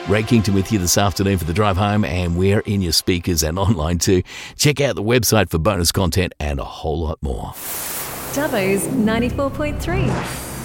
Ray Kington with you this afternoon for the drive home, and we're in your speakers and online too. Check out the website for bonus content and a whole lot more. Dubbo's 94.3.